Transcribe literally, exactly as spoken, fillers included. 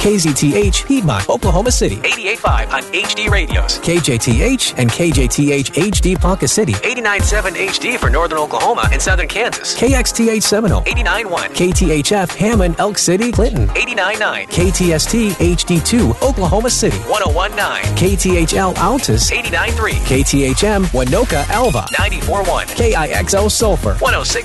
K Z T H, Piedmont, Oklahoma City. eighty-eight point five on H D Radios. K J T H and K J T H H D Ponca City. eighty-nine point seven H D for northern Oklahoma and southern Kansas. K X T H Seminole. eighty-nine point one. K T H F Hammond, Elk City, Clinton. eighty-nine point nine. K T S T H D two, Oklahoma City. one oh one point nine. K T H L Altus. eighty-nine point three. K T H M Winoka Alva. ninety-four point one. K I X O Sulphur. one oh six